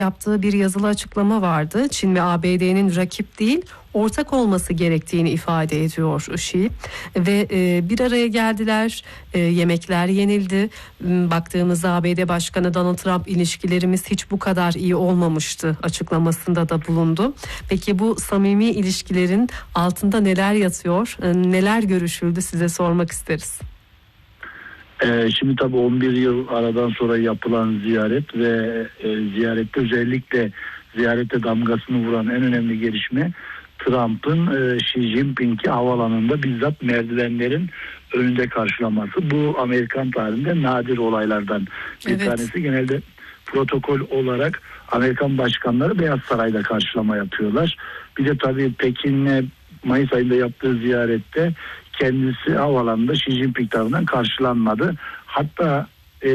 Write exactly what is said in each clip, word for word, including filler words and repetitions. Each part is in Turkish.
yaptığı bir yazılı açıklama vardı. Çin ve A B D'nin rakip değil, ortak olması gerektiğini ifade ediyor Xi ve e, bir araya geldiler, e, yemekler yenildi. Baktığımızda A B D Başkanı Donald Trump ilişkilerimiz hiç bu kadar iyi olmamıştı açıklamasında da bulundu. Peki bu samimi ilişkilerin altında neler yatıyor, e, neler görüşüldü, size sormak isteriz. Ee, şimdi tabii on bir yıl aradan sonra yapılan ziyaret ve e, ziyarette özellikle ziyarette damgasını vuran en önemli gelişme Trump'ın e, Xi Jinping'i havaalanında bizzat merdivenlerin önünde karşılaması. Bu Amerikan tarihinde nadir olaylardan bir evet. tanesi. Genelde protokol olarak Amerikan başkanları Beyaz Saray'da karşılama yapıyorlar. Bir de tabii Pekin'le Mayıs ayında yaptığı ziyarette kendisi havaalanında Xi Jinping tarafından karşılanmadı. Hatta e,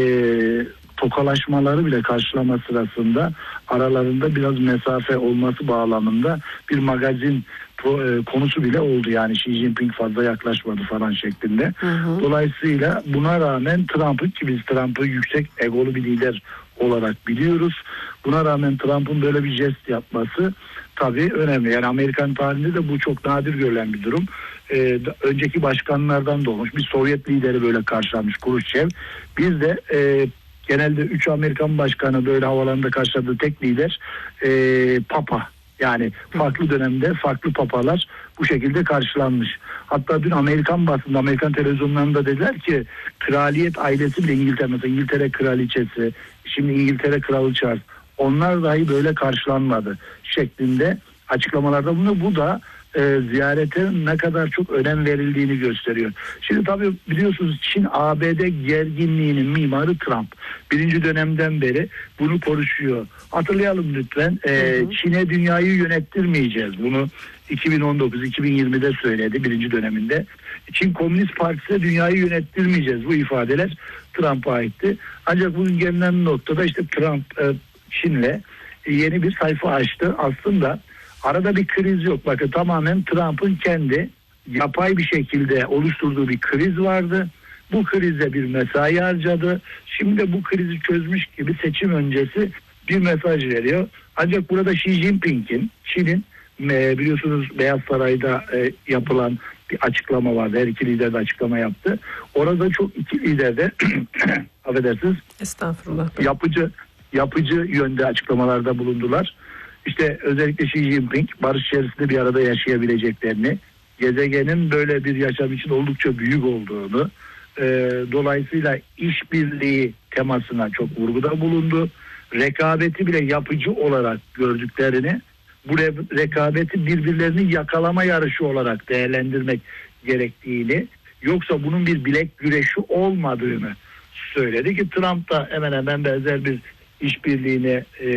tokalaşmaları bile karşılama sırasında aralarında biraz mesafe olması bağlamında bir magazin pro, e, konusu bile oldu. Yani Xi Jinping fazla yaklaşmadı falan şeklinde. Hı hı. Dolayısıyla buna rağmen Trump'ın, ki biz Trump'ı yüksek egolu bir lider olarak biliyoruz. Buna rağmen Trump'ın böyle bir jest yapması tabii önemli. Yani Amerikan tarihinde de bu çok nadir görülen bir durum. Ee, önceki başkanlardan da olmuş. Bir Sovyet lideri böyle karşılanmış, Khrushchev. Biz de e, genelde üç Amerikan başkanı böyle havalarında karşıladığı tek lider e, Papa. Yani farklı dönemde farklı papalar bu şekilde karşılanmış. Hatta dün Amerikan basında, Amerikan televizyonlarında dediler ki kraliyet ailesi bile, İngiltere mesela İngiltere kraliçesi, şimdi İngiltere kralı Charles, onlar dahi böyle karşılanmadı şeklinde açıklamalarda bunu. Bu da e, ziyarete ne kadar çok önem verildiğini gösteriyor. Şimdi tabii biliyorsunuz Çin A B D gerginliğinin mimarı Trump. Birinci dönemden beri bunu konuşuyor. Hatırlayalım lütfen. E, Çin'e dünyayı yönettirmeyeceğiz. Bunu iki bin on dokuz iki bin yirmide söyledi birinci döneminde. Çin Komünist Partisi'ne dünyayı yönettirmeyeceğiz. Bu ifadeler Trump'a aitti. Ancak bugün gelinen noktada işte Trump e, Çin'le yeni bir sayfa açtı. Aslında arada bir kriz yok. Bakın tamamen Trump'ın kendi yapay bir şekilde oluşturduğu bir kriz vardı. Bu krizde bir mesai harcadı. Şimdi de bu krizi çözmüş gibi seçim öncesi bir mesaj veriyor. Ancak burada Xi Jinping'in, Çin'in biliyorsunuz Beyaz Saray'da yapılan bir açıklama vardı. Her iki lider de açıklama yaptı. Orada çok iki lider de affedersiniz. Estağfurullah. Yapıcı yapıcı yönde açıklamalarda bulundular. İşte özellikle Xi Jinping barış içerisinde bir arada yaşayabileceklerini, gezegenin böyle bir yaşam için oldukça büyük olduğunu, e, dolayısıyla işbirliği temasına çok vurguda bulundu. Rekabeti bile yapıcı olarak gördüklerini, bu re- rekabeti birbirlerini yakalama yarışı olarak değerlendirmek gerektiğini, yoksa bunun bir bilek güreşi olmadığını söyledi ki Trump da hemen hemen benzer bir işbirliğine e,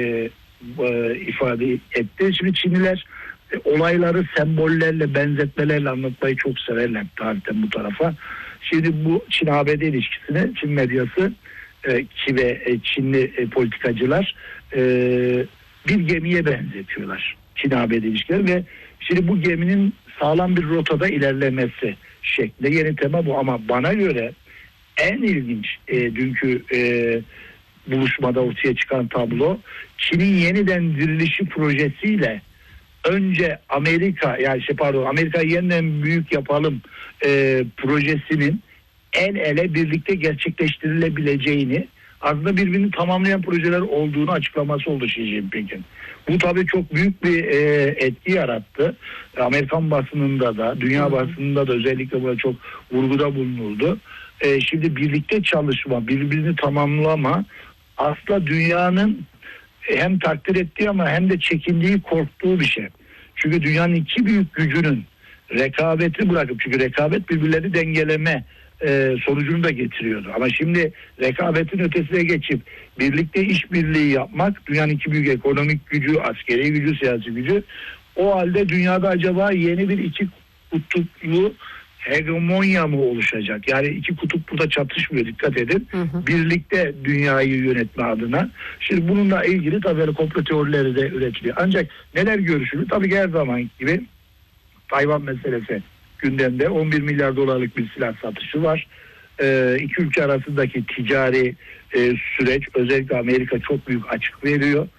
e, ifade etti. Şimdi Çinliler e, olayları sembollerle, benzetmelerle anlatmayı çok severler tarihten bu tarafa. Şimdi bu Çin-A B D ilişkisini Çin medyası e, ki ve e, Çinli e, politikacılar e, bir gemiye benzetiyorlar. Çin-A B D ilişkileri ve şimdi bu geminin sağlam bir rotada ilerlemesi şeklinde yeni tema bu. Ama bana göre en ilginç e, dünkü e, buluşmada ortaya çıkan tablo, Çin'in yeniden dirilişi projesiyle önce Amerika, yani şey pardon Amerika'yı yeniden büyük yapalım e, projesinin el ele birlikte gerçekleştirilebileceğini, aslında birbirini tamamlayan projeler olduğunu açıklaması oldu Xi Jinping'in. Bu tabii çok büyük bir e, etki yarattı. Amerikan basınında da, dünya basınında da özellikle buna çok vurguda bulunuldu. E, şimdi birlikte çalışma, birbirini tamamlama aslında dünyanın hem takdir ettiği ama hem de çekindiği, korktuğu bir şey. Çünkü dünyanın iki büyük gücünün rekabeti bırakıp, çünkü rekabet birbirlerini dengeleme e, sonucunu da getiriyordu. Ama şimdi rekabetin ötesine geçip birlikte işbirliği yapmak, dünyanın iki büyük ekonomik gücü, askeri gücü, siyasi gücü, o halde dünyada acaba yeni bir iki kutuplu hegemonya mı oluşacak? Yani iki kutup burada çatışmıyor, dikkat edin. Hı hı. Birlikte dünyayı yönetme adına. Şimdi bununla ilgili tabii komplo teorileri de üretiliyor. Ancak neler görüşülür? Tabii her zaman gibi Tayvan meselesi gündemde. on bir milyar dolarlık bir silah satışı var. Ee, iki ülke arasındaki ticari e, süreç, özellikle Amerika çok büyük açık veriyor.